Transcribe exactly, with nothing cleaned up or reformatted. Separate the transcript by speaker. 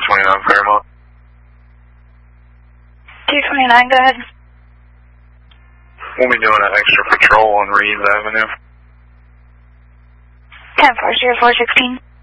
Speaker 1: twenty-nine Fairmont.
Speaker 2: two twenty-nine, go ahead.
Speaker 1: We'll be doing an extra patrol on Reeves Avenue.
Speaker 2: ten four zero four sixteen.